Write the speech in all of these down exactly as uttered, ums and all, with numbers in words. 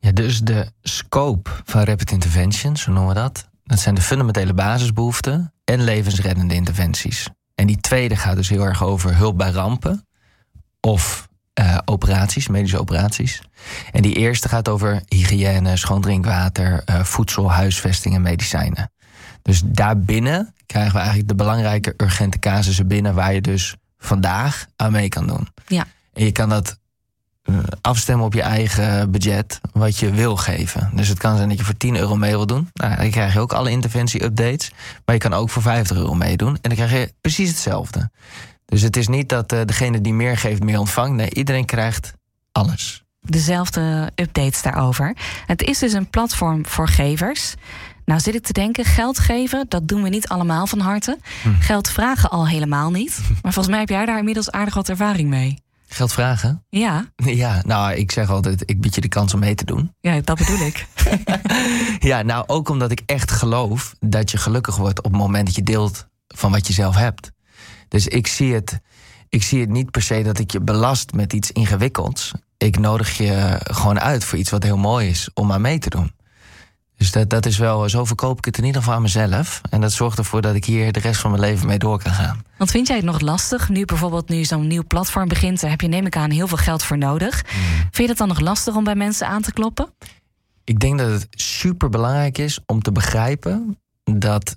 Ja, dus de scope van rapid intervention, zo noemen we dat. Dat zijn de fundamentele basisbehoeften en levensreddende interventies. En die tweede gaat dus heel erg over hulp bij rampen of uh, operaties, medische operaties. En die eerste gaat over hygiëne, schoon drinkwater, uh, voedsel, huisvesting en medicijnen. Dus daarbinnen krijgen we eigenlijk de belangrijke urgente casussen binnen waar je dus vandaag aan mee kan doen. Ja. En je kan dat afstemmen op je eigen budget, wat je wil geven. Dus het kan zijn dat je voor tien euro mee wil doen. Nou, dan krijg je ook alle interventie-updates. Maar je kan ook voor vijftig euro meedoen. En dan krijg je precies hetzelfde. Dus het is niet dat uh, degene die meer geeft, meer ontvangt. Nee, iedereen krijgt alles. Dezelfde updates daarover. Het is dus een platform voor gevers. Nou zit ik te denken, geld geven, dat doen we niet allemaal van harte. Hm. Geld vragen al helemaal niet. Maar volgens mij heb jij daar inmiddels aardig wat ervaring mee. Geld vragen? Ja. Ja, nou, ik zeg altijd, ik bied je de kans om mee te doen. Ja, dat bedoel ik. Ja, nou, ook omdat ik echt geloof dat je gelukkig wordt op het moment dat je deelt van wat je zelf hebt. Dus ik zie het, ik zie het niet per se dat ik je belast met iets ingewikkelds. Ik nodig je gewoon uit voor iets wat heel mooi is om aan mee te doen. Dus dat, dat is wel, zo verkoop ik het in ieder geval aan mezelf. En dat zorgt ervoor dat ik hier de rest van mijn leven mee door kan gaan. Want vind jij het nog lastig? Nu bijvoorbeeld, nu zo'n nieuw platform begint, daar heb je, neem ik aan, heel veel geld voor nodig. Mm. Vind je het dan nog lastig om bij mensen aan te kloppen? Ik denk dat het super belangrijk is om te begrijpen dat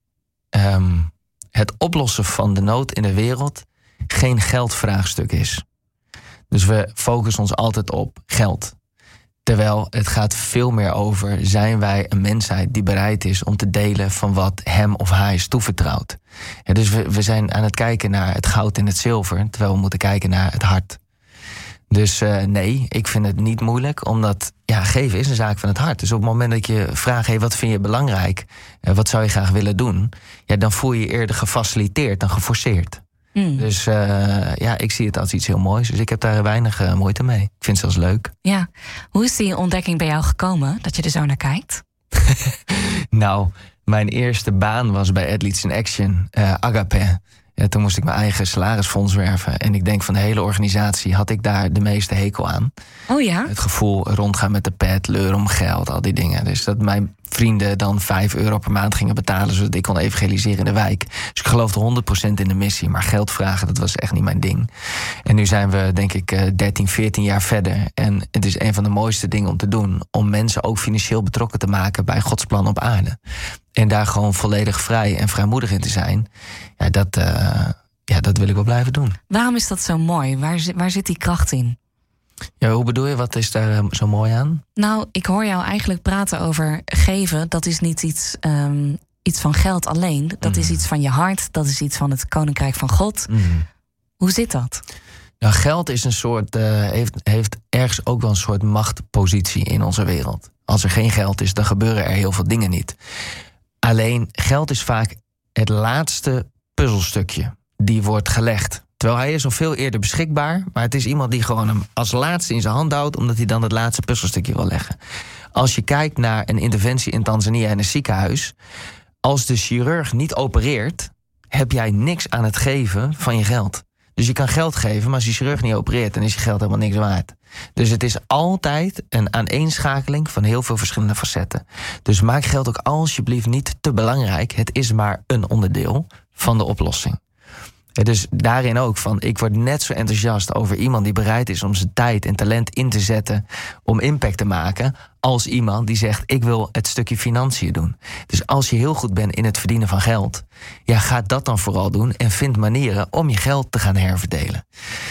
um, het oplossen van de nood in de wereld geen geldvraagstuk is. Dus we focussen ons altijd op geld. Terwijl het gaat veel meer over, zijn wij een mensheid die bereid is om te delen van wat hem of haar is toevertrouwd. Ja, dus we, we zijn aan het kijken naar het goud en het zilver, terwijl we moeten kijken naar het hart. Dus uh, nee, ik vind het niet moeilijk, omdat ja, geven is een zaak van het hart. Dus op het moment dat je vraagt, hey, wat vind je belangrijk? Uh, wat zou je graag willen doen? Ja, dan voel je je eerder gefaciliteerd dan geforceerd. Mm. Dus uh, ja, ik zie het als iets heel moois. Dus ik heb daar weinig uh, moeite mee. Ik vind het zelfs leuk. Ja. Hoe is die ontdekking bij jou gekomen, dat je er zo naar kijkt? Nou, mijn eerste baan was bij Athletes in Action, uh, Agape. Ja, toen moest ik mijn eigen salarisfonds werven. En ik denk van de hele organisatie had ik daar de meeste hekel aan. Oh ja? Het gevoel rondgaan met de pet, leuren om geld, al die dingen. Dus dat mijn vrienden dan vijf euro per maand gingen betalen, zodat ik kon evangeliseren in de wijk. Dus ik geloofde honderd procent in de missie. Maar geld vragen, dat was echt niet mijn ding. En nu zijn we, denk ik, dertien, veertien jaar verder. En het is een van de mooiste dingen om te doen. Om mensen ook financieel betrokken te maken bij Gods plan op aarde. En daar gewoon volledig vrij en vrijmoedig in te zijn. Ja, dat, uh, ja, dat wil ik wel blijven doen. Waarom is dat zo mooi? Waar, waar zit die kracht in? Ja, hoe bedoel je? Wat is daar uh, zo mooi aan? Nou, ik hoor jou eigenlijk praten over geven. Dat is niet iets, um, iets van geld alleen. Dat mm. is iets van je hart. Dat is iets van het Koninkrijk van God. Mm. Hoe zit dat? Nou, geld is een soort, uh, heeft, heeft ergens ook wel een soort machtpositie in onze wereld. Als er geen geld is, dan gebeuren er heel veel dingen niet. Alleen, geld is vaak het laatste puzzelstukje die wordt gelegd. Terwijl hij is al veel eerder beschikbaar, maar het is iemand die gewoon hem als laatste in zijn hand houdt, omdat hij dan het laatste puzzelstukje wil leggen. Als je kijkt naar een interventie in Tanzania in een ziekenhuis, als de chirurg niet opereert, heb jij niks aan het geven van je geld. Dus je kan geld geven, maar als die chirurg niet opereert, dan is je geld helemaal niks waard. Dus het is altijd een aaneenschakeling van heel veel verschillende facetten. Dus maak geld ook alsjeblieft niet te belangrijk. Het is maar een onderdeel van de oplossing. Ja, dus daarin ook van, ik word net zo enthousiast over iemand die bereid is om zijn tijd en talent in te zetten om impact te maken, als iemand die zegt, ik wil het stukje financiën doen. Dus als je heel goed bent in het verdienen van geld, ja, ga dat dan vooral doen en vind manieren om je geld te gaan herverdelen.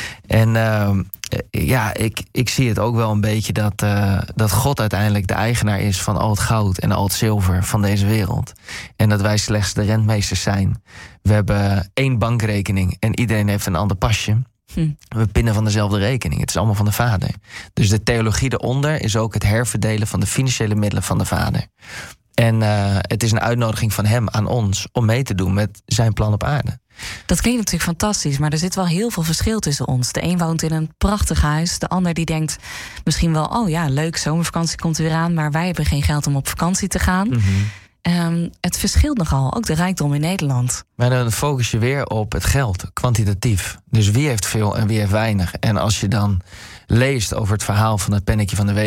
En uh, ja, ik, ik zie het ook wel een beetje dat, uh, dat God uiteindelijk de eigenaar is van al het goud en al het zilver van deze wereld. En dat wij slechts de rentmeesters zijn. We hebben één bankrekening en iedereen heeft een ander pasje. Hm. We pinnen van dezelfde rekening. Het is allemaal van de Vader. Dus de theologie eronder is ook het herverdelen van de financiële middelen van de Vader. En uh, het is een uitnodiging van hem aan ons om mee te doen met zijn plan op aarde. Dat klinkt natuurlijk fantastisch, maar er zit wel heel veel verschil tussen ons. De een woont in een prachtig huis, de ander die denkt misschien wel, oh ja, leuk, zomervakantie komt er weer aan, maar wij hebben geen geld om op vakantie te gaan. Mm-hmm. Um, het verschilt nogal, ook de rijkdom in Nederland. Maar dan focus je weer op het geld, kwantitatief. Dus wie heeft veel en wie heeft weinig. En als je dan leest over het verhaal van het pennetje van de week,